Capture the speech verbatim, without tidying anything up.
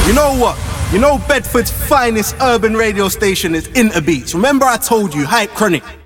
You know what? You know Bedford's finest urban radio station is Interbeats. Remember I told you, Hype Chronic.